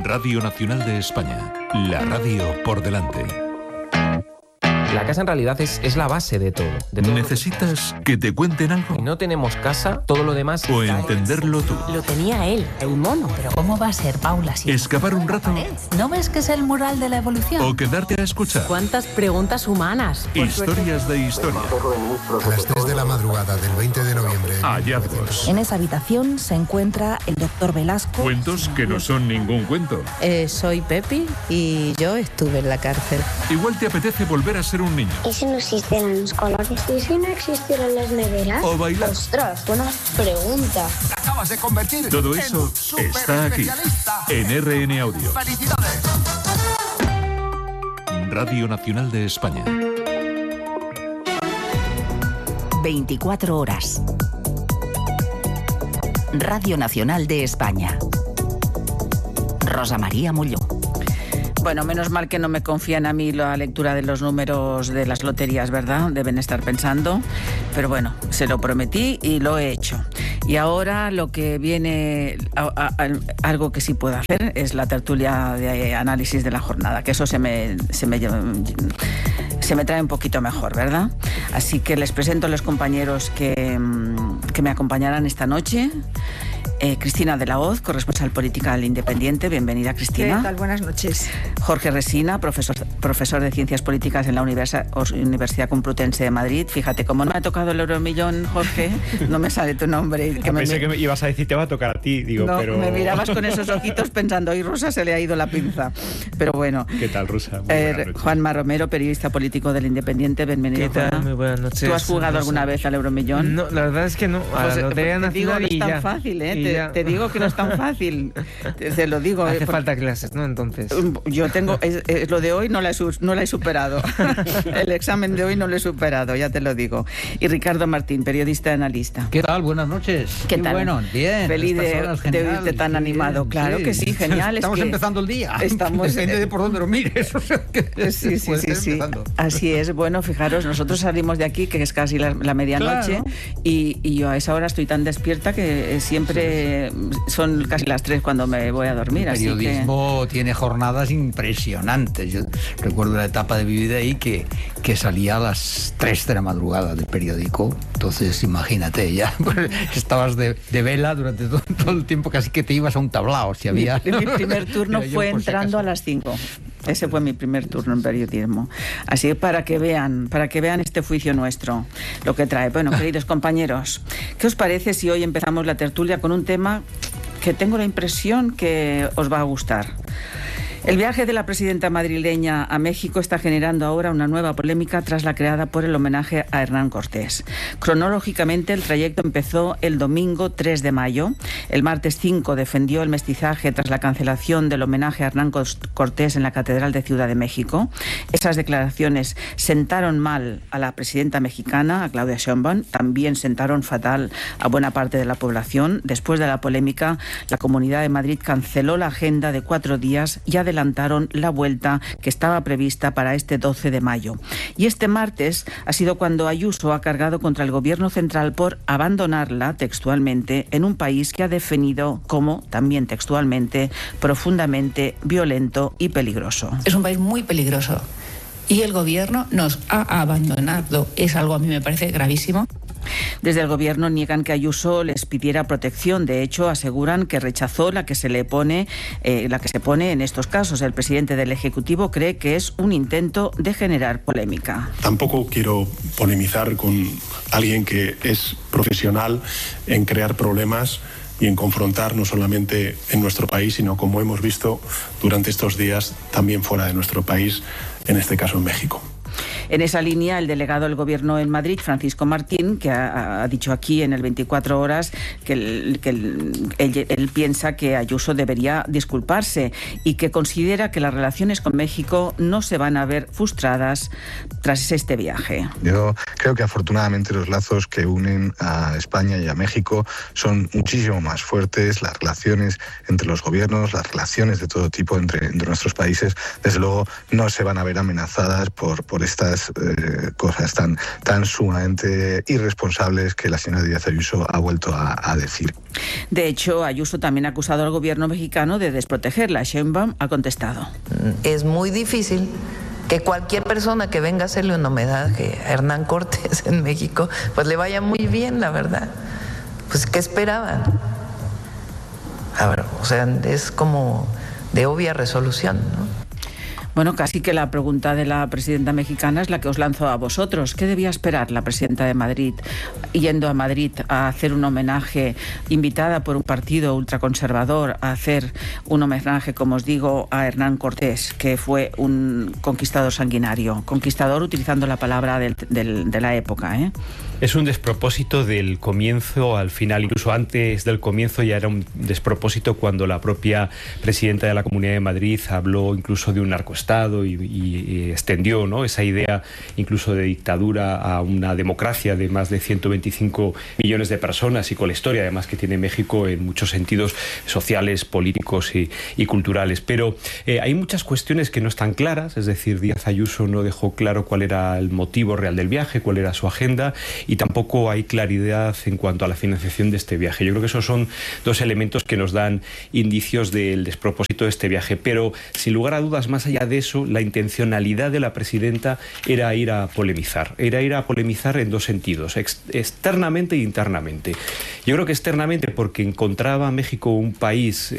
Radio Nacional de España, la radio por delante. La casa en realidad es la base de todo. ¿Necesitas que te cuenten algo? Si no tenemos casa, todo lo demás... O entenderlo tú. Lo tenía él, un mono. Pero ¿cómo va a ser, Paula? Si ¿Escapar un rato? ¿No ves que es el mural de la evolución? ¿O quedarte a escuchar? ¿Cuántas preguntas humanas? Historias de historia. A las 3 de la madrugada del 20 de noviembre. Hallazgos. En esa habitación se encuentra el doctor Velasco. Cuentos que no son ningún cuento. Soy Pepi y yo estuve en la cárcel. Igual te apetece volver a ser un niño. ¿Y si no existieran los colores? ¿Y si no existieran las neveras? O bailar. ¡Ostras, buena pregunta! Acabas de convertir. Todo eso está aquí, en RN Audio. ¡Felicidades! Radio Nacional de España. 24 horas. Radio Nacional de España. Rosa María Molló. Bueno, menos mal que no me confían a mí la lectura de los números de las loterías, ¿verdad? Deben estar pensando. Pero bueno, se lo prometí y lo he hecho. Y ahora lo que viene, algo que sí puedo hacer, es la tertulia de análisis de la jornada, que eso se me trae un poquito mejor, ¿verdad? Así que les presento a los compañeros que me acompañarán esta noche. Cristina de la Hoz, corresponsal política del Independiente. Bienvenida, Cristina. ¿Qué tal? Buenas noches. Jorge Resina, profesor de Ciencias Políticas en la Universidad Complutense de Madrid. Fíjate, como no me ha tocado el Euromillón, Jorge, no me sale tu nombre. Pensé que me ibas a decir, te va a tocar a ti, digo, no, pero... me mirabas con esos ojitos pensando, hoy Rosa se le ha ido la pinza. Pero bueno. ¿Qué tal, Rosa? Juanma Romero, periodista político del Independiente. Bienvenido. ¿Qué tal? Muy buenas noches. ¿Tú has jugado alguna vez al Euromillón? No, la verdad es que no. A la Lotería Nacional no es tan fácil, ¿eh? Te digo que no es tan fácil. Te lo digo. Hace falta clases, ¿no? Entonces. Yo tengo... lo de hoy no la he superado. El examen de hoy no lo he superado, ya te lo digo. Y Ricardo Martín, periodista y analista. ¿Qué tal? Buenas noches. ¿Qué tal? Bueno, bien. Feliz de oírte tan animado. Bien, claro sí. que sí, genial. Estamos empezando el día. Depende de por dónde lo mires. O sea, que sí. Así es. Bueno, fijaros, nosotros salimos de aquí, que es casi la medianoche, claro. y yo a esa hora estoy tan despierta que siempre son casi las 3 cuando me voy a dormir. El periodismo tiene jornadas impresionantes. Yo recuerdo la etapa de mi vida ahí que salía a las 3 de la madrugada del periódico. Entonces, imagínate, ya estabas de vela durante todo el tiempo, casi que te ibas a un tablao. Si había... Mi primer turno fue entrando a las 5. Ese fue mi primer turno en periodismo. Así para que vean este juicio nuestro, lo que trae. Bueno, queridos compañeros, ¿qué os parece si hoy empezamos la tertulia con un tema que tengo la impresión que os va a gustar? El viaje de la presidenta madrileña a México está generando ahora una nueva polémica tras la creada por el homenaje a Hernán Cortés. Cronológicamente, el trayecto empezó el domingo 3 de mayo. El martes 5 defendió el mestizaje tras la cancelación del homenaje a Hernán Cortés en la Catedral de Ciudad de México. Esas declaraciones sentaron mal a la presidenta mexicana, a Claudia Sheinbaum. También sentaron fatal a buena parte de la población. Después de la polémica, la Comunidad de Madrid canceló la agenda de 4 días y adelantaron la vuelta que estaba prevista para este 12 de mayo. Y este martes ha sido cuando Ayuso ha cargado contra el gobierno central por abandonarla textualmente en un país que ha definido como, también textualmente, profundamente violento y peligroso. Es un país muy peligroso y el gobierno nos ha abandonado. Es algo a mí me parece gravísimo. Desde el gobierno niegan que Ayuso les pidiera protección. De hecho, aseguran que rechazó la que se pone en estos casos. El presidente del Ejecutivo cree que es un intento de generar polémica. Tampoco quiero polemizar con alguien que es profesional en crear problemas y en confrontar no solamente en nuestro país, sino como hemos visto durante estos días también fuera de nuestro país, en este caso en México. En esa línea, el delegado del Gobierno en Madrid, Francisco Martín, que ha dicho aquí en el 24 horas que él piensa que Ayuso debería disculparse y que considera que las relaciones con México no se van a ver frustradas tras este viaje. Yo creo que afortunadamente los lazos que unen a España y a México son muchísimo más fuertes. Las relaciones entre los gobiernos, las relaciones de todo tipo entre nuestros países, desde luego no se van a ver amenazadas por estas cosas tan sumamente irresponsables que la señora Díaz Ayuso ha vuelto a decir. De hecho, Ayuso también ha acusado al gobierno mexicano de desprotegerla. Sheinbaum ha contestado. Es muy difícil que cualquier persona que venga a hacerle un homenaje a Hernán Cortés en México, pues le vaya muy bien, la verdad. Pues, ¿qué esperaban? A ver, o sea, es como de obvia resolución, ¿no? Bueno, casi que la pregunta de la presidenta mexicana es la que os lanzo a vosotros. ¿Qué debía esperar la presidenta de Madrid yendo a Madrid a hacer un homenaje, invitada por un partido ultraconservador a hacer un homenaje, como os digo, a Hernán Cortés, que fue un conquistador sanguinario? Conquistador utilizando la palabra de la época, ¿eh? Es un despropósito del comienzo al final, incluso antes del comienzo ya era un despropósito cuando la propia presidenta de la Comunidad de Madrid habló incluso de un narcoestado y extendió, ¿no?, esa idea incluso de dictadura a una democracia de más de 125 millones de personas y con la historia además que tiene México en muchos sentidos sociales, políticos y culturales. Pero hay muchas cuestiones que no están claras, es decir, Díaz Ayuso no dejó claro cuál era el motivo real del viaje, cuál era su agenda, y tampoco hay claridad en cuanto a la financiación de este viaje. Yo creo que esos son dos elementos que nos dan indicios del despropósito de este viaje, pero sin lugar a dudas, más allá de eso, la intencionalidad de la presidenta era ir a polemizar en dos sentidos, externamente e internamente. Yo creo que externamente porque encontraba a México un país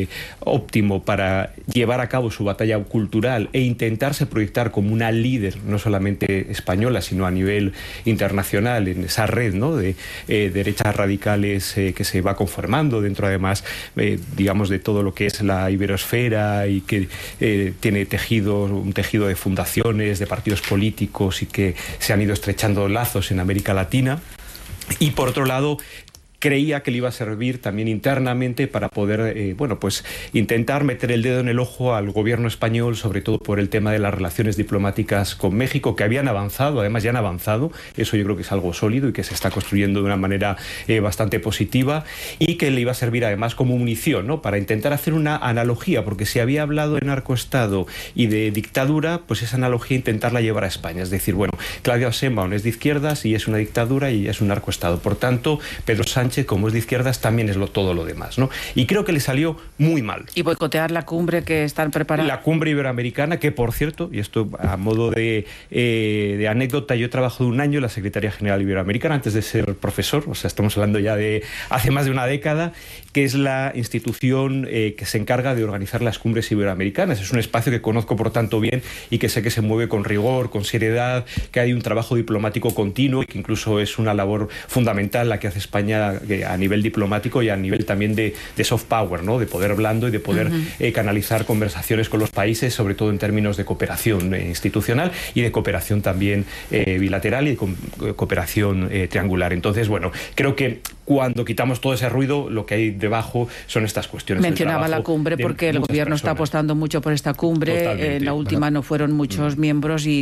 óptimo para llevar a cabo su batalla cultural e intentarse proyectar como una líder, no solamente española, sino a nivel internacional, en esa red, ¿no?, de derechas radicales que se va conformando dentro, además, digamos, de todo lo que es la iberosfera y que tiene un tejido de fundaciones, de partidos políticos y que se han ido estrechando lazos en América Latina. Y por otro lado, creía que le iba a servir también internamente para poder, pues intentar meter el dedo en el ojo al gobierno español, sobre todo por el tema de las relaciones diplomáticas con México, que habían avanzado, además ya han avanzado, eso yo creo que es algo sólido y que se está construyendo de una manera bastante positiva, y que le iba a servir además como munición, ¿no?, para intentar hacer una analogía, porque se había hablado de narcoestado y de dictadura, pues esa analogía intentarla llevar a España, es decir, bueno, Claudia Sheinbaum es de izquierdas y es una dictadura y es un narcoestado, por tanto, Pedro Sánchez, como es de izquierdas, también es todo lo demás, ¿no? Y creo que le salió muy mal. Y boicotear la cumbre que están preparando. La cumbre iberoamericana, que por cierto, y esto a modo de anécdota, yo he trabajado un año en la Secretaría General Iberoamericana antes de ser profesor, o sea, estamos hablando ya de hace más de una década, que es la institución que se encarga de organizar las cumbres iberoamericanas. Es un espacio que conozco, por tanto, bien y que sé que se mueve con rigor, con seriedad, que hay un trabajo diplomático continuo y que incluso es una labor fundamental la que hace España a nivel diplomático y a nivel también de soft power, ¿no?, de poder blando y de poder canalizar conversaciones con los países, sobre todo en términos de cooperación institucional y de cooperación también bilateral y de cooperación triangular. Entonces, bueno, creo que cuando quitamos todo ese ruido, lo que hay debajo son estas cuestiones. Mencionaba la cumbre porque el gobierno está apostando mucho por esta cumbre. En la última no fueron muchos miembros y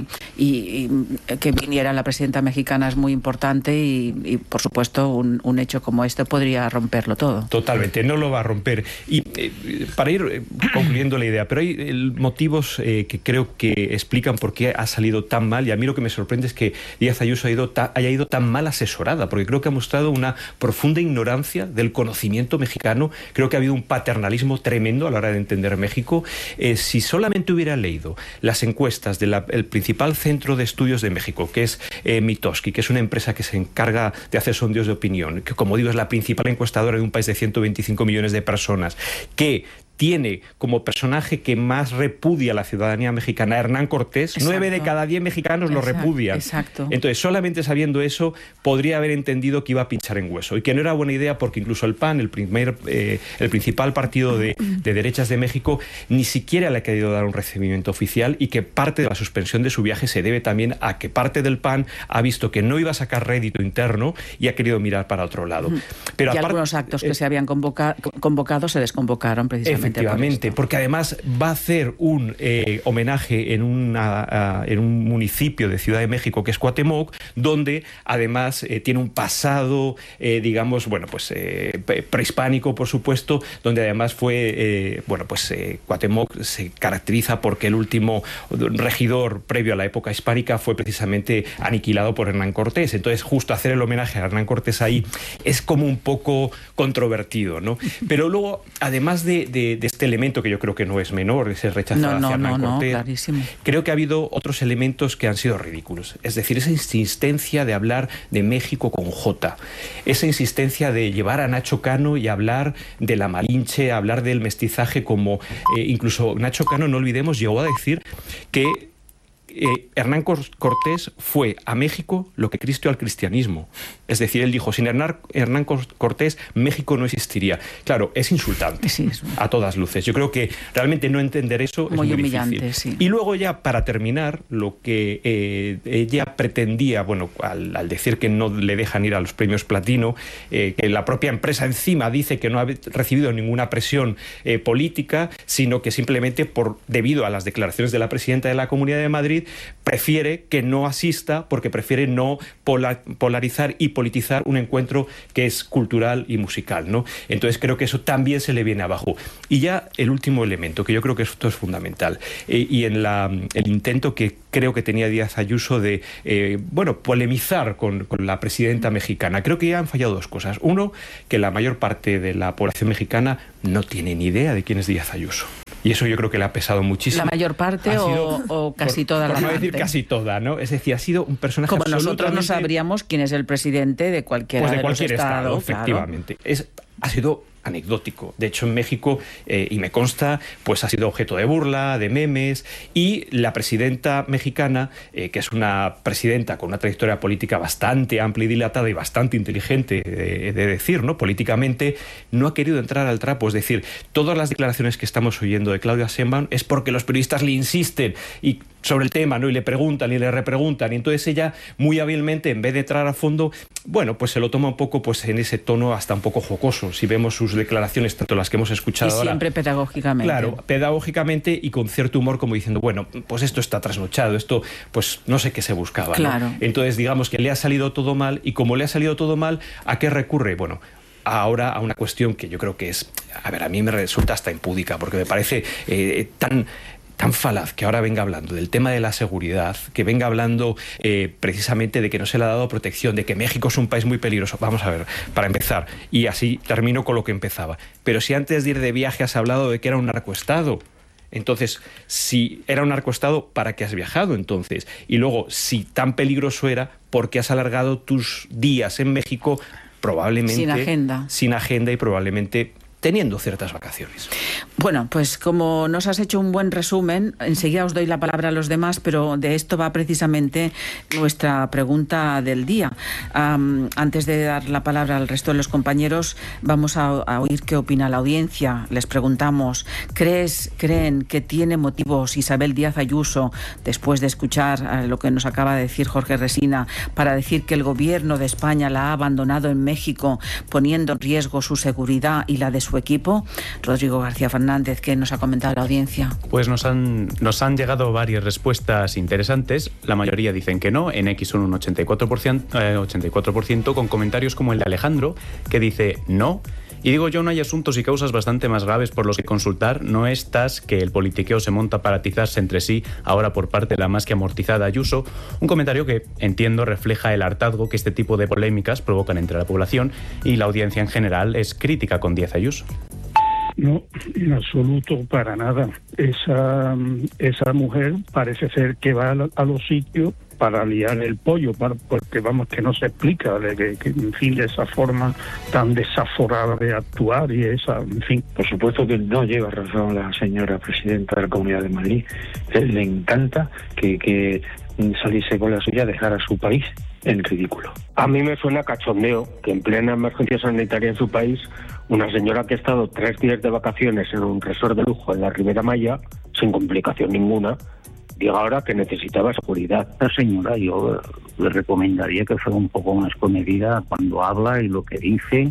que viniera la presidenta mexicana es muy importante y por supuesto, un hecho como este podría romperlo todo. Totalmente, no lo va a romper. Y para ir concluyendo la idea, pero hay motivos que creo que explican por qué ha salido tan mal, y a mí lo que me sorprende es que Díaz Ayuso haya ido tan mal asesorada, porque creo que ha mostrado una profunda ignorancia del conocimiento mexicano. Creo que ha habido un paternalismo tremendo a la hora de entender México. Si solamente hubiera leído las encuestas del principal centro de estudios de México, que es Mitofsky, que es una empresa que se encarga de hacer sondeos de opinión, que, como digo, es la principal encuestadora de un país de 125 millones de personas, que tiene como personaje que más repudia a la ciudadanía mexicana a Hernán Cortés. Exacto. 9 de cada 10 mexicanos lo repudian. Exacto. Entonces, solamente sabiendo eso, podría haber entendido que iba a pinchar en hueso y que no era buena idea, porque incluso el PAN, el principal partido de derechas de México, ni siquiera le ha querido dar un recibimiento oficial, y que parte de la suspensión de su viaje se debe también a que parte del PAN ha visto que no iba a sacar rédito interno y ha querido mirar para otro lado. Pero y algunos actos que se habían convocado se desconvocaron precisamente. Efectivamente, porque además va a hacer un homenaje en un municipio de Ciudad de México que es Cuauhtémoc, donde además tiene un pasado, digamos, bueno, pues prehispánico, por supuesto, donde además fue, Cuauhtémoc se caracteriza porque el último regidor previo a la época hispánica fue precisamente aniquilado por Hernán Cortés. Entonces, justo hacer el homenaje a Hernán Cortés ahí es como un poco controvertido, ¿no? Pero luego, además de este elemento que yo creo que no es menor, ese rechazo hacia Hernán Cortés, clarísimo. Creo que ha habido otros elementos que han sido ridículos. Es decir, esa insistencia de hablar de México con J, esa insistencia de llevar a Nacho Cano y hablar de la Malinche, hablar del mestizaje, como incluso Nacho Cano, no olvidemos, llegó a decir que Hernán Cortés fue a México lo que Cristo al cristianismo. Es decir, él dijo, sin Hernán Cortés, México no existiría. Claro, es insultante, sí, a todas luces. Yo creo que realmente no entender eso es muy humillante, difícil. Sí. Y luego ya, para terminar, lo que ella pretendía, bueno, al decir que no le dejan ir a los premios Platino, que la propia empresa encima dice que no ha recibido ninguna presión política, sino que simplemente debido a las declaraciones de la presidenta de la Comunidad de Madrid, prefiere que no asista porque prefiere no polarizar y politizar un encuentro que es cultural y musical, ¿no? Entonces creo que eso también se le viene abajo. Y ya el último elemento, que yo creo que esto es fundamental, y en el intento que creo que tenía Díaz Ayuso de polemizar con la presidenta mexicana, creo que ya han fallado dos cosas. Uno, que la mayor parte de la población mexicana no tiene ni idea de quién es Díaz Ayuso. Y eso yo creo que le ha pesado muchísimo. ¿La mayor parte o casi toda la parte? Por no decir casi toda, ¿no? Es decir, ha sido un personaje como absolutamente... nosotros no sabríamos quién es el presidente de cualquiera de cualquier estado, claro. efectivamente. Ha sido anecdótico. De hecho, en México, y me consta, pues ha sido objeto de burla, de memes, y la presidenta mexicana, que es una presidenta con una trayectoria política bastante amplia y dilatada y bastante inteligente, de decir, ¿no? Políticamente, no ha querido entrar al trapo. Es decir, todas las declaraciones que estamos oyendo de Claudia Sheinbaum es porque los periodistas le insisten sobre el tema, ¿no? Y le preguntan y le repreguntan, y entonces ella, muy hábilmente, en vez de entrar a fondo, bueno, pues se lo toma un poco pues en ese tono hasta un poco jocoso. Si vemos sus declaraciones, tanto las que hemos escuchado ahora... siempre pedagógicamente. Claro, pedagógicamente y con cierto humor, como diciendo, bueno, pues esto está trasnochado, esto, pues no sé qué se buscaba, ¿no? Claro. Entonces, digamos que le ha salido todo mal, y como le ha salido todo mal, ¿a qué recurre? Bueno, ahora a una cuestión que yo creo que es... A ver, a mí me resulta hasta impúdica, porque me parece tan falaz que ahora venga hablando del tema de la seguridad, que venga hablando precisamente de que no se le ha dado protección, de que México es un país muy peligroso. Vamos a ver, para empezar, y así termino con lo que empezaba. Pero si antes de ir de viaje has hablado de que era un narcoestado, entonces, si era un narcoestado, ¿para qué has viajado entonces? Y luego, si tan peligroso era, ¿por qué has alargado tus días en México? Probablemente sin agenda y probablemente teniendo ciertas vacaciones. Bueno, pues como nos has hecho un buen resumen, enseguida os doy la palabra a los demás, pero de esto va precisamente nuestra pregunta del día. Antes de dar la palabra al resto de los compañeros, vamos a oír qué opina la audiencia. Les preguntamos, ¿creen que tiene motivos Isabel Díaz Ayuso, después de escuchar lo que nos acaba de decir Jorge Resina, para decir que el gobierno de España la ha abandonado en México, poniendo en riesgo su seguridad y la de su equipo? Rodrigo García Fernández, ¿qué nos ha comentado la audiencia? Pues nos han llegado varias respuestas interesantes. La mayoría dicen que no, en X son un 84%, con comentarios como el de Alejandro, que dice no. Y digo yo, no hay asuntos y causas bastante más graves por los que consultar, no estas que el politiqueo se monta para atizarse entre sí, ahora por parte de la más que amortizada Ayuso. Un comentario que, entiendo, refleja el hartazgo que este tipo de polémicas provocan entre la población, y la audiencia en general es crítica con Díaz Ayuso. No, en absoluto, para nada. Esa mujer parece ser que va a los sitios para liar el pollo, porque vamos, que no se explica que en fin, de esa forma tan desaforada de actuar y esa, en fin. Por supuesto que no lleva razón la señora presidenta de la Comunidad de Madrid. Le encanta que saliese con la suya, dejar a su país en ridículo. A mí me suena cachondeo que en plena emergencia sanitaria en su país, una señora que ha estado 3 días de vacaciones en un resort de lujo en la Ribera Maya, sin complicación ninguna, diga ahora que necesitaba seguridad. La señora, yo le recomendaría que fuera un poco más comedida cuando habla y lo que dice,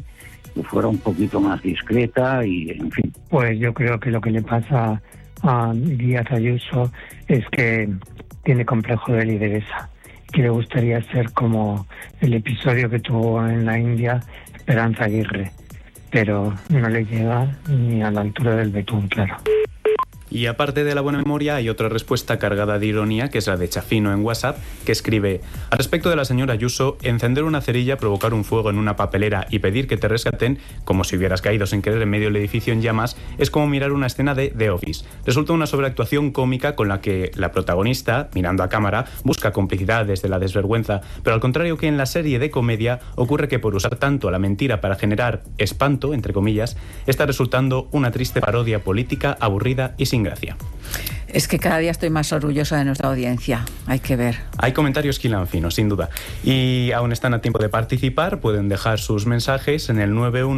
que fuera un poquito más discreta y, en fin. Pues yo creo que lo que le pasa a Díaz Ayuso es que tiene complejo de lideresa, que le gustaría ser como el episodio que tuvo en la India Esperanza Aguirre, pero no le llega ni a la altura del betún, claro. Y aparte de la buena memoria, hay otra respuesta cargada de ironía, que es la de Chafino en WhatsApp, que escribe: al respecto de la señora Ayuso, encender una cerilla, provocar un fuego en una papelera y pedir que te rescaten, como si hubieras caído sin querer en medio del edificio en llamas, es como mirar una escena de The Office. Resulta una sobreactuación cómica con la que la protagonista, mirando a cámara, busca complicidad desde la desvergüenza, pero al contrario que en la serie de comedia, ocurre que por usar tanto la mentira para generar espanto, entre comillas, está resultando una triste parodia política, aburrida y sin gracia. Es que cada día estoy más orgullosa de nuestra audiencia, hay que ver. Hay comentarios que hilan fino, sin duda. Y aún están a tiempo de participar, pueden dejar sus mensajes en el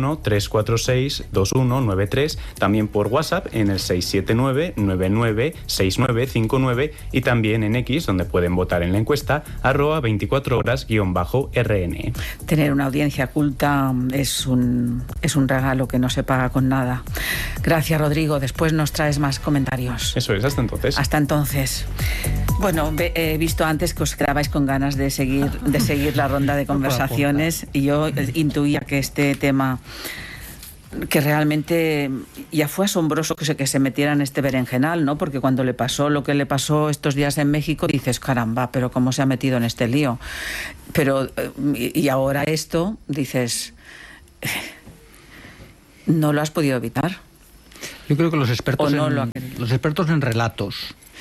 91-346-2193, también por WhatsApp en el 679-996959 y también en X, donde pueden votar en la encuesta, @24horas_RN. Tener una audiencia culta es un regalo que no se paga con nada. Gracias, Rodrigo. Después nos traes más comentarios. Eso es, hasta entonces. Hasta entonces. Bueno, he visto antes que os quedabais con ganas de seguir la ronda de conversaciones y yo intuía que este tema, que realmente ya fue asombroso que se metiera en este berenjenal, ¿no? Porque cuando le pasó lo que le pasó estos días en México, dices, caramba, pero cómo se ha metido en este lío. Pero, y ahora esto, dices, no lo has podido evitar. Yo creo que los expertos en relatos,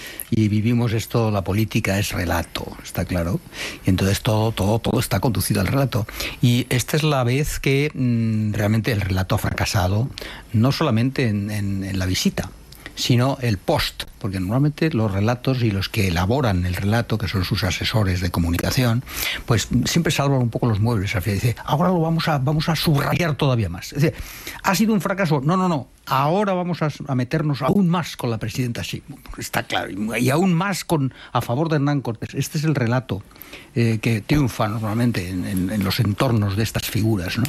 y vivimos esto, la política es relato, está claro, y entonces todo está conducido al relato. Y esta es la vez que realmente el relato ha fracasado, no solamente en la visita, sino el post, porque normalmente los relatos y los que elaboran el relato, que son sus asesores de comunicación, pues siempre salvan un poco los muebles. Al final dice, ahora lo vamos a subrayar todavía más. Es decir, ¿ha sido un fracaso? No. Ahora vamos a meternos aún más con la presidenta, sí, está claro, y aún más a favor de Hernán Cortés. Este es el relato que triunfa normalmente en los entornos de estas figuras, ¿no?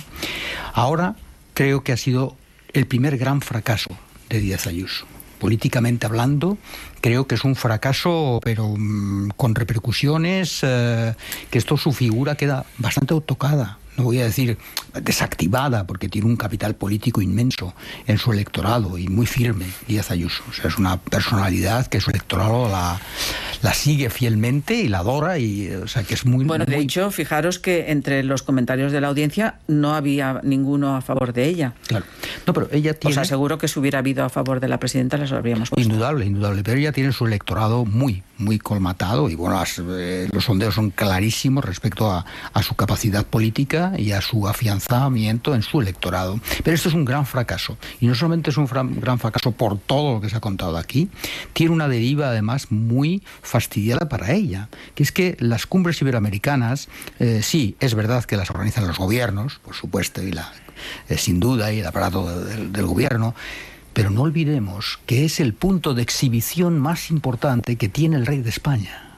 Ahora creo que ha sido el primer gran fracaso de Díaz Ayuso. Políticamente hablando, creo que es un fracaso, pero con repercusiones, que su figura queda bastante tocada. No voy a decir desactivada, porque tiene un capital político inmenso en su electorado y muy firme, Díaz Ayuso. O sea, es una personalidad que su electorado la sigue fielmente y la adora, y o sea que es muy... Bueno, de hecho, fijaros que entre los comentarios de la audiencia no había ninguno a favor de ella. Claro. No, pero ella tiene... Os aseguro que si hubiera habido a favor de la presidenta, las habríamos puesto. Indudable, pero ella tiene su electorado muy colmatado, y bueno, los sondeos son clarísimos respecto a su capacidad política y a su afianzamiento en su electorado. Pero esto es un gran fracaso, y no solamente es un gran fracaso por todo lo que se ha contado aquí, tiene una deriva además muy fastidiada para ella, que es que las cumbres iberoamericanas, sí, es verdad que las organizan los gobiernos, por supuesto, y sin duda, y el aparato del gobierno, pero no olvidemos que es el punto de exhibición más importante que tiene el rey de España.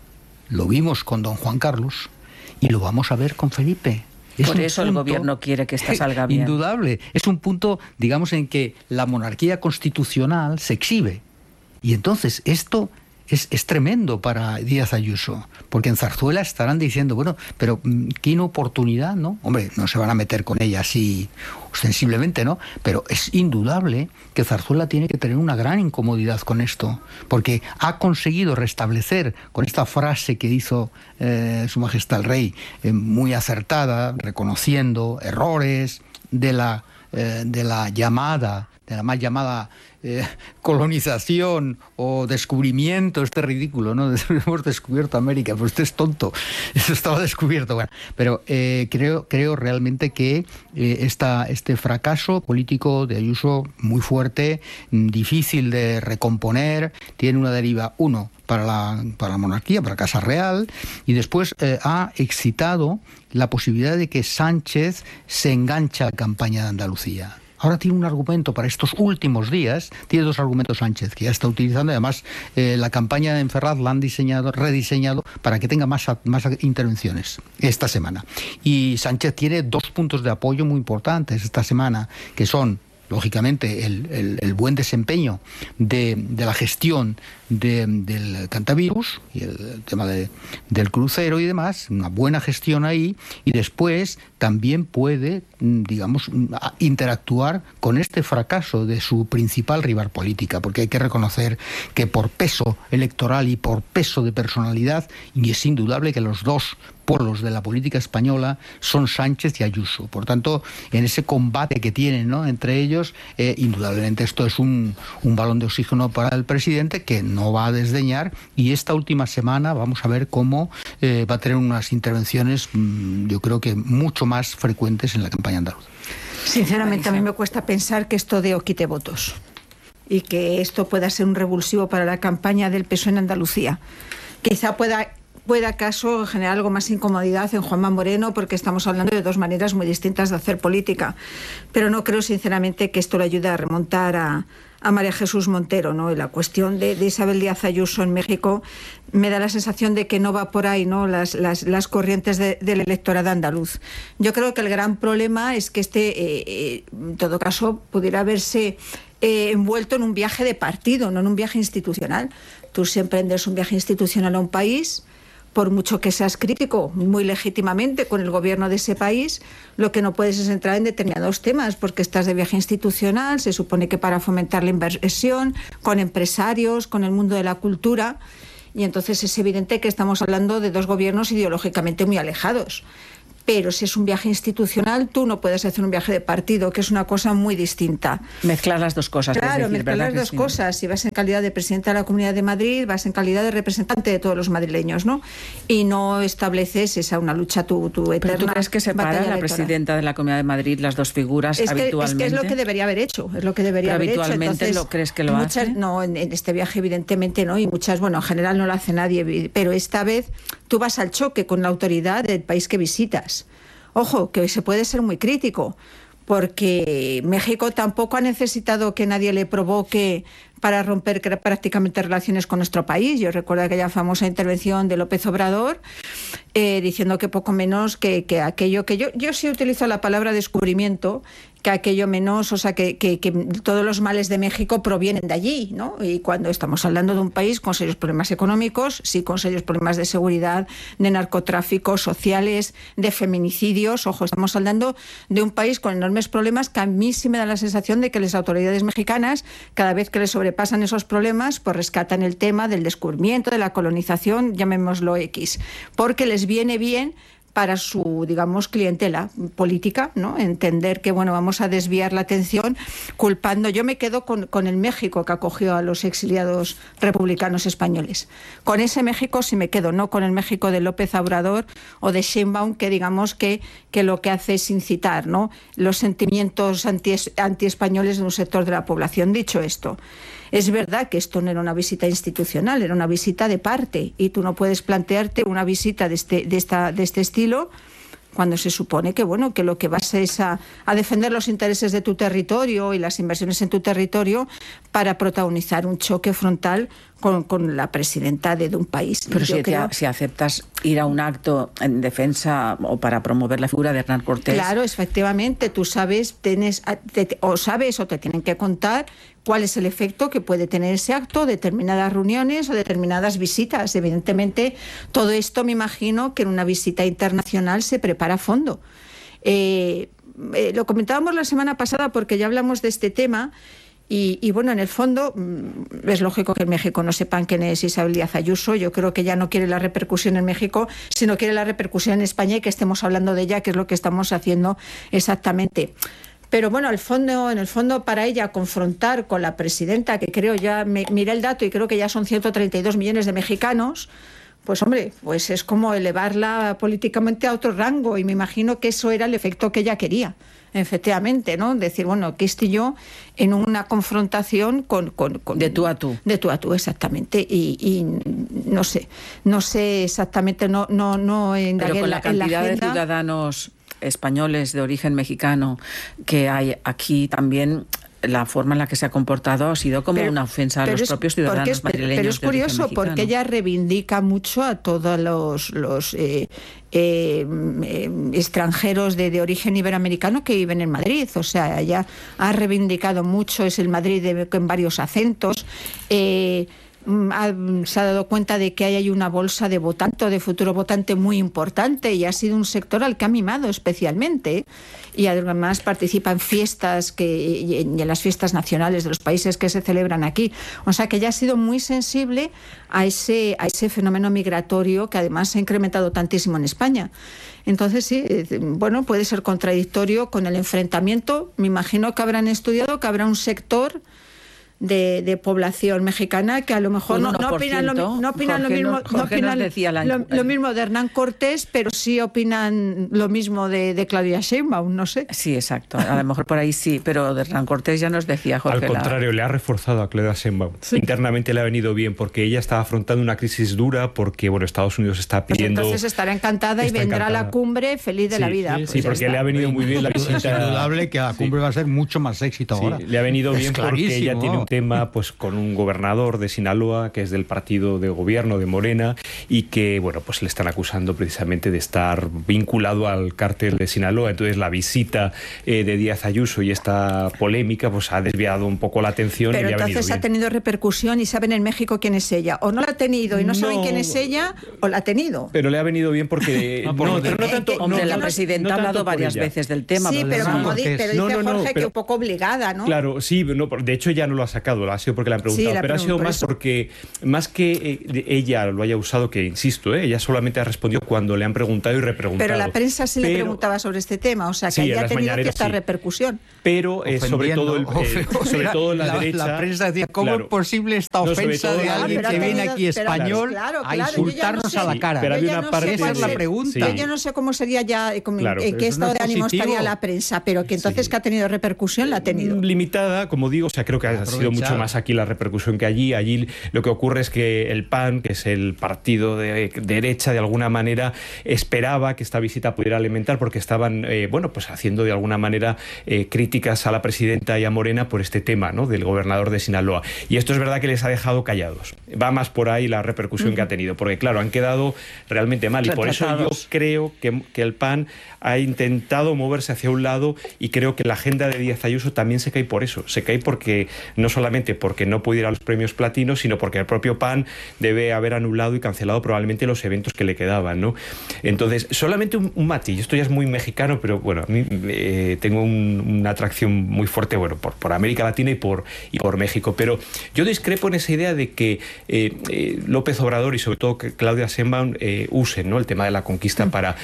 Lo vimos con don Juan Carlos y lo vamos a ver con Felipe. Por eso el gobierno quiere que esta salga bien. Indudable. Es un punto, digamos, en que la monarquía constitucional se exhibe. Y entonces esto es tremendo para Díaz Ayuso, porque en Zarzuela estarán diciendo, bueno, pero qué inoportunidad, ¿no? Hombre, no se van a meter con ella así ostensiblemente, ¿no? Pero es indudable que Zarzuela tiene que tener una gran incomodidad con esto, porque ha conseguido restablecer con esta frase que hizo Su Majestad el Rey, muy acertada, reconociendo errores de la más llamada colonización o descubrimiento, ridículo, ¿no? Hemos descubierto América, pero usted es tonto, eso estaba descubierto. Bueno, pero creo realmente que este fracaso político de Ayuso muy fuerte, difícil de recomponer, tiene una deriva, para la monarquía, para la Casa Real, y después ha excitado la posibilidad de que Sánchez se enganche a la campaña de Andalucía. Ahora tiene un argumento para estos últimos días, tiene 2 argumentos Sánchez, que ya está utilizando, además la campaña de Ferraz la han rediseñado para que tenga más intervenciones esta semana. Y Sánchez tiene 2 puntos de apoyo muy importantes esta semana, que son, lógicamente, el buen desempeño de la gestión del Cantavirus y el tema del crucero y demás, una buena gestión ahí, y después también puede, digamos, interactuar con este fracaso de su principal rival política, porque hay que reconocer que por peso electoral y por peso de personalidad, y es indudable que los 2 polos de la política española son Sánchez y Ayuso. Por tanto, en ese combate que tienen, ¿no?, entre ellos, indudablemente esto es un balón de oxígeno para el presidente que no va a desdeñar, y esta última semana vamos a ver cómo va a tener unas intervenciones, yo creo que mucho más frecuentes en la campaña andaluza. Sinceramente, a mí me cuesta pensar que esto dé o quite votos y que esto pueda ser un revulsivo para la campaña del PSOE en Andalucía. Quizá pueda acaso generar algo más incomodidad en Juanma Moreno, porque estamos hablando de 2 maneras muy distintas de hacer política, pero no creo sinceramente que esto le ayude a remontar a María Jesús Montero, ¿no? Y la cuestión de Isabel Díaz Ayuso en México me da la sensación de que no va por ahí, ¿no?, las corrientes del electorado andaluz. Yo creo que el gran problema es que en todo caso, pudiera haberse envuelto en un viaje de partido, no en un viaje institucional. Tú siempre emprendes un viaje institucional a un país, por mucho que seas crítico, muy legítimamente, con el gobierno de ese país, lo que no puedes es entrar en determinados temas, porque estás de viaje institucional, se supone que para fomentar la inversión, con empresarios, con el mundo de la cultura, y entonces es evidente que estamos hablando de 2 gobiernos ideológicamente muy alejados. Pero si es un viaje institucional, tú no puedes hacer un viaje de partido, que es una cosa muy distinta. Mezclar las 2 cosas. Claro, mezclar las 2 cosas. Si vas en calidad de presidenta de la Comunidad de Madrid, vas en calidad de representante de todos los madrileños, ¿no? Y no estableces una lucha tu eterna. ¿Pero tú crees que separa la presidenta de la Comunidad de Madrid las 2 figuras habitualmente? Es que es lo que debería haber hecho. Es lo que debería haber hecho. ¿Habitualmente lo crees que lo hace? No, en este viaje evidentemente no. Y muchas, bueno, en general no lo hace nadie. Pero esta vez tú vas al choque con la autoridad del país que visitas. Ojo, que se puede ser muy crítico, porque México tampoco ha necesitado que nadie le provoque para romper prácticamente relaciones con nuestro país. Yo recuerdo aquella famosa intervención de López Obrador diciendo que poco menos que aquello que yo sí utilizo la palabra descubrimiento, que aquello menos, o sea, que todos los males de México provienen de allí, ¿no? Y cuando estamos hablando de un país con serios problemas económicos, sí, con serios problemas de seguridad, de narcotráfico, sociales, de feminicidios, ojo, estamos hablando de un país con enormes problemas que a mí sí me da la sensación de que las autoridades mexicanas, cada vez que les sobrepasan esos problemas, pues rescatan el tema del descubrimiento, de la colonización, llamémoslo X, porque les viene bien para su, digamos, clientela política, ¿no? Entender que, bueno, vamos a desviar la atención culpando. Yo me quedo con el México que acogió a los exiliados republicanos españoles. Con ese México sí me quedo, no con el México de López Obrador o de Sheinbaum, que digamos que lo que hace es incitar, ¿no?, los sentimientos anti-españoles de un sector de la población. Dicho esto, es verdad que esto no era una visita institucional, era una visita de parte, y tú no puedes plantearte una visita de este estilo cuando se supone que, bueno, que lo que vas es a defender los intereses de tu territorio y las inversiones en tu territorio para protagonizar un choque frontal con la presidenta de un país. Pero si aceptas ir a un acto en defensa o para promover la figura de Hernán Cortés... Claro, efectivamente, tú sabes, o te tienen que contar cuál es el efecto que puede tener ese acto, determinadas reuniones o determinadas visitas. Evidentemente, todo esto me imagino que en una visita internacional se prepara a fondo. Lo comentábamos la semana pasada porque ya hablamos de este tema. Y bueno, en el fondo es lógico que en México no sepan quién es Isabel Díaz Ayuso. Yo creo que ya no quiere la repercusión en México, sino quiere la repercusión en España y que estemos hablando de ella, que es lo que estamos haciendo exactamente. Pero bueno, en el fondo para ella confrontar con la presidenta, que creo ya, miré el dato y creo que ya son 132 millones de mexicanos, pues hombre, pues es como elevarla políticamente a otro rango, y me imagino que eso era el efecto que ella quería. Efectivamente, ¿no? Decir, bueno, aquí estoy yo en una confrontación con de tú a tú. De tú a tú, exactamente. Y no sé exactamente, no pero con la cantidad de ciudadanos españoles de origen mexicano que hay aquí también, la forma en la que se ha comportado ha sido como una ofensa a los propios ciudadanos madrileños. Pero es curioso porque ella reivindica mucho a todos los extranjeros de origen iberoamericano que viven en Madrid. O sea, ella ha reivindicado mucho, es el Madrid con varios acentos. Se ha dado cuenta de que hay una bolsa de votante o de futuro votante muy importante y ha sido un sector al que ha mimado especialmente, y además participa en fiestas y en las fiestas nacionales de los países que se celebran aquí. O sea que ella ha sido muy sensible a ese fenómeno migratorio que además se ha incrementado tantísimo en España. Entonces sí, bueno, puede ser contradictorio con el enfrentamiento. Me imagino que habrán estudiado que habrá un sector de población mexicana que a lo mejor no opinan lo mismo de Hernán Cortés, pero sí opinan lo mismo de Claudia Sheinbaum, no sé. Sí, exacto, a lo mejor por ahí sí, pero de Hernán Cortés ya nos decía Jorge. Al contrario, le ha reforzado a Claudia Sheinbaum. Sí. Internamente le ha venido bien porque ella está afrontando una crisis dura porque, bueno, Estados Unidos está pidiendo... Pues entonces estará encantada y vendrá a la cumbre feliz de la vida. Sí, pues porque le ha venido muy bien la visita. Es indudable que la cumbre va a ser mucho más éxito ahora. Le ha venido bien porque ella tiene un tema pues con un gobernador de Sinaloa que es del partido de gobierno de Morena y que, bueno, pues le están acusando precisamente de estar vinculado al cártel de Sinaloa. Entonces la visita de Díaz Ayuso y esta polémica pues ha desviado un poco la atención. Pero y entonces ha tenido repercusión y saben en México quién es ella. O no la ha tenido y no saben quién es ella, o la ha tenido. Pero le ha venido bien porque... la presidenta ha hablado varias veces del tema. Sí, pero como dice Jorge, que un poco obligada, ¿no? Claro, sí, de hecho ya no lo ha sacado, ha sido porque le han preguntado, pero ha sido más porque, más que ella lo haya usado, que insisto, ella solamente ha respondido cuando le han preguntado y repreguntado. Pero la prensa sí le preguntaba sobre este tema, o sea que ella ha tenido cierta repercusión. Pero sobre todo la derecha... La prensa decía, ¿cómo es posible esta ofensa de alguien que viene aquí español a insultarnos a la cara? Pero había una parte... Esa es la pregunta. Yo no sé cómo sería ya, en qué estado de ánimo estaría la prensa, pero que entonces que ha tenido repercusión, la ha tenido. Limitada, como digo, o sea, creo que ha sido mucho más aquí la repercusión que allí. Allí lo que ocurre es que el PAN, que es el partido de derecha, de alguna manera esperaba que esta visita pudiera alimentar porque estaban, pues haciendo de alguna manera críticas a la presidenta y a Morena por este tema, ¿no?, del gobernador de Sinaloa. Y esto es verdad que les ha dejado callados. Va más por ahí la repercusión que ha tenido, porque claro, han quedado realmente mal. Y por eso yo creo que el PAN ha intentado moverse hacia un lado y creo que la agenda de Díaz Ayuso también se cae por eso. Se cae porque no solamente porque no puede ir a los premios platinos, sino porque el propio PAN debe haber anulado y cancelado probablemente los eventos que le quedaban, ¿no? Entonces, solamente un matiz. Esto ya es muy mexicano, pero bueno, a mí tengo una atracción muy fuerte, bueno, por América Latina y por México. Pero yo discrepo en esa idea de que López Obrador y sobre todo Claudia Sheinbaum usen, ¿no?, el tema de la conquista para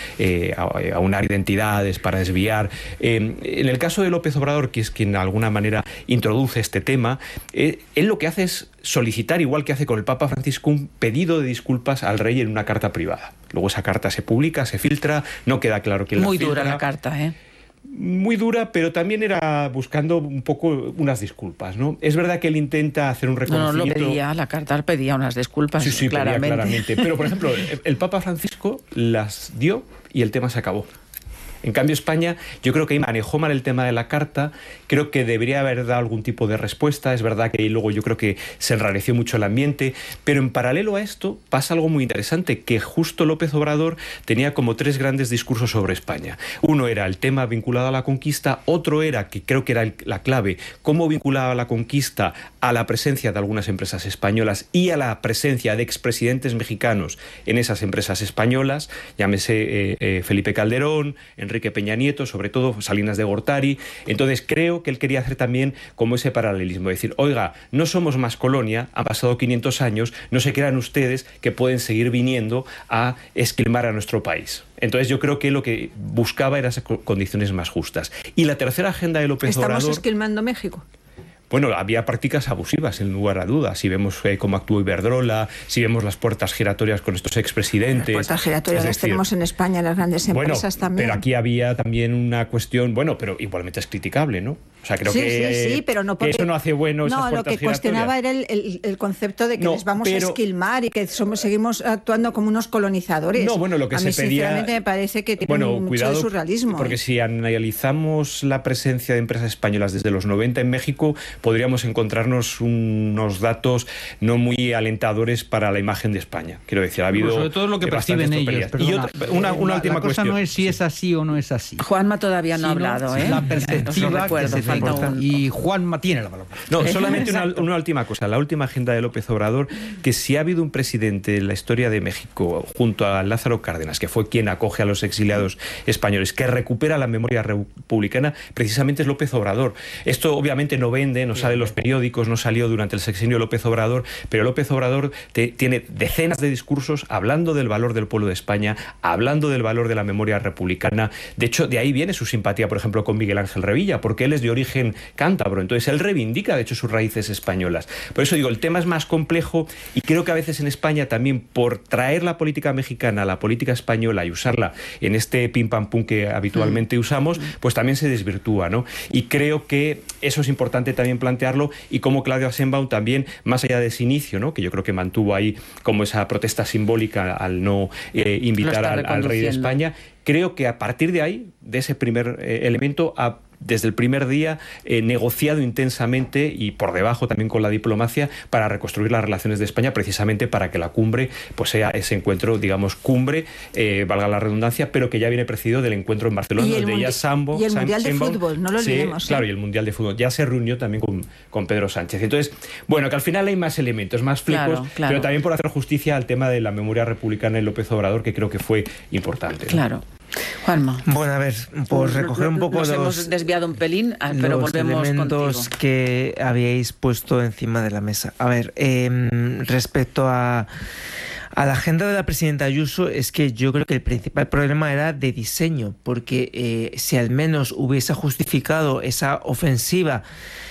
aunar identidades, para desviar. En el caso de López Obrador, que es quien de alguna manera introduce este tema, él lo que hace es solicitar, igual que hace con el Papa Francisco, un pedido de disculpas al rey en una carta privada. Luego esa carta se publica, se filtra, no queda claro quién la filtra. Muy dura la carta, ¿eh? Muy dura, pero también era buscando un poco unas disculpas, ¿no? Es verdad que él intenta hacer un reconocimiento... la carta pedía unas disculpas, sí, claramente. Pero, por ejemplo, el Papa Francisco las dio y el tema se acabó. En cambio, España, yo creo que ahí manejó mal el tema de la carta, creo que debería haber dado algún tipo de respuesta, es verdad que ahí luego yo creo que se enrareció mucho el ambiente, pero en paralelo a esto pasa algo muy interesante, que justo López Obrador tenía como 3 grandes discursos sobre España. Uno era el tema vinculado a la conquista, otro era, que creo que era la clave, cómo vinculaba la conquista a la presencia de algunas empresas españolas y a la presencia de expresidentes mexicanos en esas empresas españolas, llámese Felipe Calderón, Enrique Peña Nieto, sobre todo Salinas de Gortari. Entonces creo que él quería hacer también como ese paralelismo, decir, oiga, no somos más colonia, han pasado 500 años, no se crean ustedes que pueden seguir viniendo a esquilmar a nuestro país. Entonces yo creo que lo que buscaba eran esas condiciones más justas. Y la tercera agenda de López Obrador... ¿Estamos esquilmando México? Bueno, había prácticas abusivas, sin lugar a dudas. Si vemos cómo actuó Iberdrola, si vemos las puertas giratorias con estos expresidentes... Las puertas giratorias las tenemos en España, las grandes empresas también. Pero aquí había también una cuestión, pero igualmente es criticable, ¿no? O sea, creo sí, pero no porque, que eso no hace bueno esas puertas lo que cuestionaba era el concepto de que les vamos a esquilmar y que seguimos actuando como unos colonizadores. No, bueno, lo que a mí, sinceramente, me parece que tiene mucho de surrealismo. Porque si analizamos la presencia de empresas españolas desde los 90 en México, podríamos encontrarnos unos datos no muy alentadores para la imagen de España. Quiero decir, ha habido sobre todo lo que perciben ellos. Y una última cuestión. No es si es así o no es así. Juanma todavía no ha hablado, ¿eh? La perspectiva que se falta y Juanma tiene la palabra. No, solamente una última cosa. La última agenda de López Obrador, que si ha habido un presidente en la historia de México, junto a Lázaro Cárdenas, que fue quien acoge a los exiliados españoles, que recupera la memoria republicana, precisamente es López Obrador. Esto obviamente no vende, no sale en los periódicos, no salió durante el sexenio de López Obrador, pero López Obrador tiene decenas de discursos hablando del valor del pueblo de España, hablando del valor de la memoria republicana. De hecho, de ahí viene su simpatía, por ejemplo, con Miguel Ángel Revilla, porque él es de origen cántabro, entonces él reivindica de hecho sus raíces españolas. Por eso digo, el tema es más complejo y creo que a veces en España también, por traer la política mexicana a la política española y usarla en este pim pam pum que habitualmente usamos, pues también se desvirtúa, ¿no? Y creo que eso es importante también plantearlo, y como Claudia Sheinbaum también, más allá de ese inicio, ¿no?, que yo creo que mantuvo ahí como esa protesta simbólica al no invitar al rey de España, creo que a partir de ahí, de ese primer elemento, desde el primer día negociado intensamente y por debajo también con la diplomacia para reconstruir las relaciones de España, precisamente para que la cumbre pues sea ese encuentro, digamos, cumbre, valga la redundancia, pero que ya viene precedido del encuentro en Barcelona, donde ya Sambo... Y el Mundial de Fútbol, no lo olvidemos. Sí, claro, y el Mundial de Fútbol. Ya se reunió también con Pedro Sánchez. Entonces, bueno, que al final hay más elementos, más flecos, pero también por hacer justicia al tema de la memoria republicana en López Obrador, que creo que fue importante, ¿no? Claro. Juanma. Bueno, a ver, por recoger un poco hemos desviado un pelín, pero volvemos elementos contigo. Que habíais puesto encima de la mesa. A ver, respecto a la agenda de la presidenta Ayuso, es que yo creo que el principal problema era de diseño, porque si al menos hubiese justificado esa ofensiva,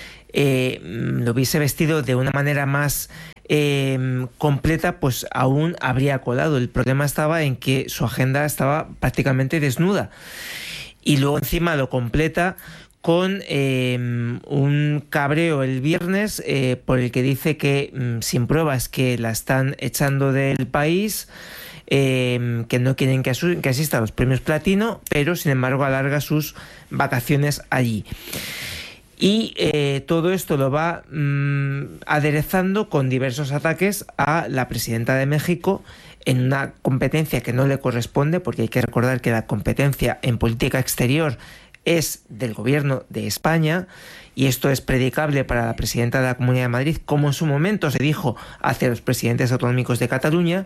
lo hubiese vestido de una manera más completa, pues aún habría colado. El problema estaba en que su agenda estaba prácticamente desnuda, y luego encima lo completa con un cabreo el viernes por el que dice que sin pruebas que la están echando del país, que no quieren que asista a los premios Platino, pero sin embargo alarga sus vacaciones allí. Y todo esto lo va aderezando con diversos ataques a la presidenta de México en una competencia que no le corresponde, porque hay que recordar que la competencia en política exterior es del gobierno de España, y esto es predicable para la presidenta de la Comunidad de Madrid, como en su momento se dijo hacia los presidentes autonómicos de Cataluña.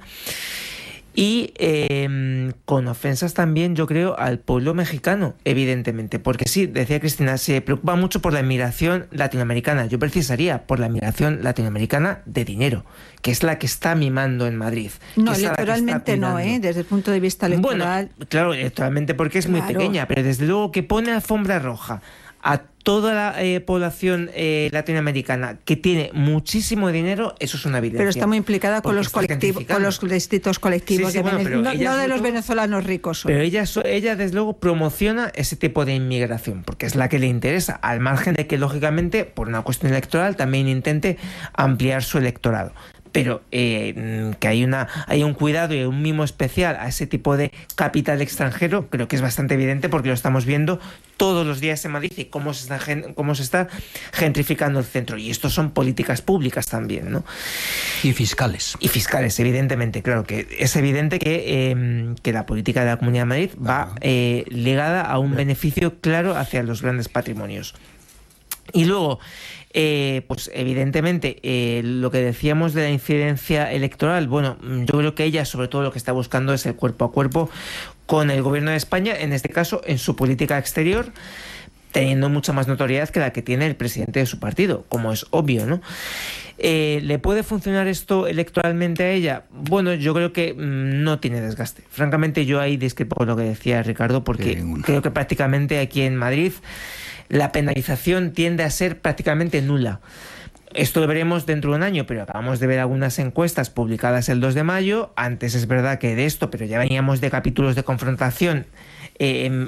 Y con ofensas también, yo creo, al pueblo mexicano, evidentemente, porque sí, decía Cristina, se preocupa mucho por la inmigración latinoamericana. Yo precisaría por la inmigración latinoamericana de dinero, que es la que está mimando en Madrid. No, electoralmente no, desde el punto de vista electoral. Bueno, claro, electoralmente porque es muy pequeña, pero desde luego que pone alfombra roja a toda la población latinoamericana que tiene muchísimo dinero, eso es una evidencia. Pero está muy implicada con los colectivos, con los distintos colectivos, no de los venezolanos ricos. Pero ella desde luego promociona ese tipo de inmigración, porque es la que le interesa, al margen de que lógicamente por una cuestión electoral también intente ampliar su electorado. Pero que hay un cuidado y un mimo especial a ese tipo de capital extranjero, creo que es bastante evidente, porque lo estamos viendo todos los días en Madrid, y cómo se está gentrificando el centro. Y esto son políticas públicas también, ¿no? Y fiscales. Y fiscales, evidentemente. Claro que es evidente que la política de la Comunidad de Madrid va ligada a un beneficio claro hacia los grandes patrimonios. Y luego, pues evidentemente, lo que decíamos de la incidencia electoral, bueno, yo creo que ella sobre todo lo que está buscando es el cuerpo a cuerpo con el gobierno de España, en este caso en su política exterior, teniendo mucha más notoriedad que la que tiene el presidente de su partido, como es obvio, ¿no? ¿Le puede funcionar esto electoralmente a ella? Bueno, yo creo que no tiene desgaste. Francamente, yo ahí discrepo con lo que decía Ricardo, porque creo que prácticamente aquí en Madrid la penalización tiende a ser prácticamente nula. esto lo veremos dentro de un año, pero acabamos de ver algunas encuestas publicadas el 2 de mayo. Antes es verdad que de esto, pero ya veníamos de capítulos de confrontación con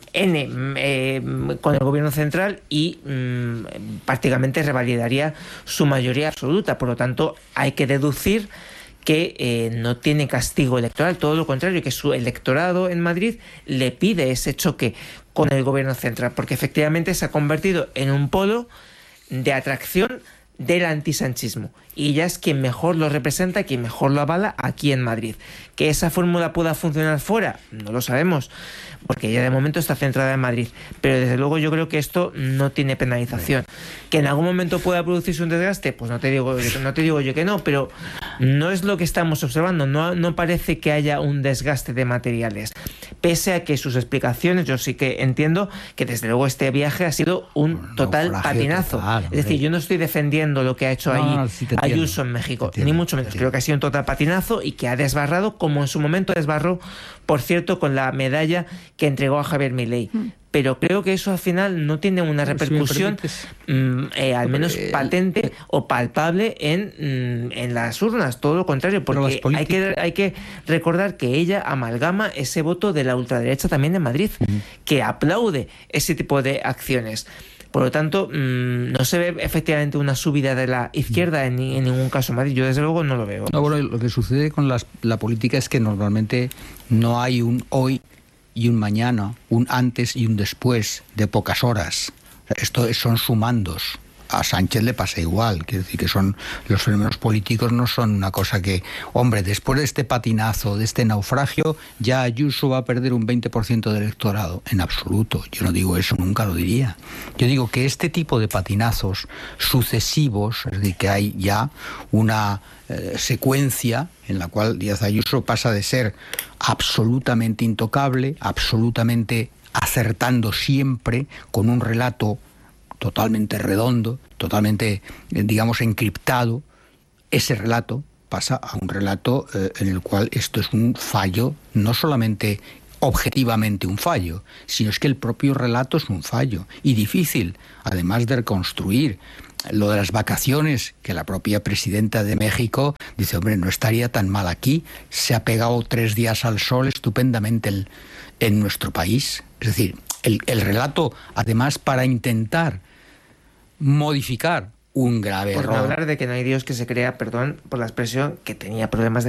el gobierno central y prácticamente revalidaría su mayoría absoluta. Por lo tanto, hay que deducir que no tiene castigo electoral, todo lo contrario, que su electorado en Madrid le pide ese choque con el gobierno central, porque efectivamente se ha convertido en un polo de atracción del antisanchismo, y ella es quien mejor lo representa, quien mejor lo avala aquí en Madrid. ¿Que esa fórmula pueda funcionar fuera? No lo sabemos, porque ella de momento está centrada en Madrid, pero desde luego yo creo que esto no tiene penalización. ¿Que en algún momento pueda producirse un desgaste? Pues no te digo yo que no, pero no es lo que estamos observando. No parece que haya un desgaste de materiales, pese a que sus explicaciones, yo sí que entiendo que desde luego este viaje ha sido un total patinazo. Es decir, yo no estoy defendiendo lo que ha hecho Ayuso en México, ni mucho menos. Creo que ha sido un total patinazo y que ha desbarrado, como en su momento desbarró, por cierto, con la medalla que entregó a Javier Milei. Pero creo que eso al final no tiene una repercusión al menos patente o palpable en las urnas, todo lo contrario, porque hay que recordar que ella amalgama ese voto de la ultraderecha también en Madrid, que aplaude ese tipo de acciones. Por lo tanto, no se ve efectivamente una subida de la izquierda en ningún caso en Madrid. Yo desde luego no lo veo. No, bueno, lo que sucede con la política es que normalmente no hay un hoy y un mañana, un antes y un después de pocas horas. Esto son sumandos. A Sánchez le pasa igual, quiero decir que los fenómenos políticos no son una cosa que, hombre, después de este patinazo, de este naufragio, ya Ayuso va a perder un 20% del electorado. En absoluto, yo no digo eso, nunca lo diría. Yo digo que este tipo de patinazos sucesivos, es decir, que hay ya una secuencia en la cual Díaz Ayuso pasa de ser absolutamente intocable, absolutamente acertando siempre, con un relato totalmente redondo, totalmente, digamos, encriptado. Ese relato pasa a un relato en el cual esto es un fallo, no solamente objetivamente un fallo, sino es que el propio relato es un fallo y difícil, además de reconstruir. Lo de las vacaciones, que la propia presidenta de México dice, hombre, no estaría tan mal aquí, se ha pegado 3 días al sol estupendamente en nuestro país. Es decir, el relato, además, para intentar modificar un grave error. Por no hablar de que no hay Dios que se crea, perdón por la expresión, que tenía problemas de